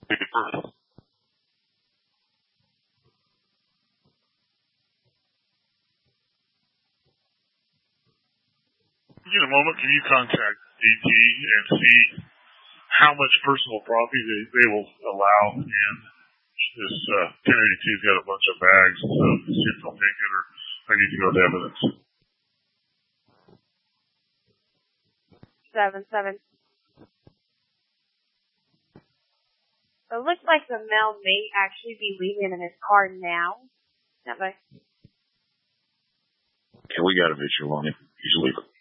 In a moment, can you contact DT and see how much personal property they will allow in this 1082's got a bunch of bags, so see if they'll take it, or I need to go with evidence. 7-7. So it looks like the male may actually be leaving in his car now. Yeah, we got a visual on him. He's leaving.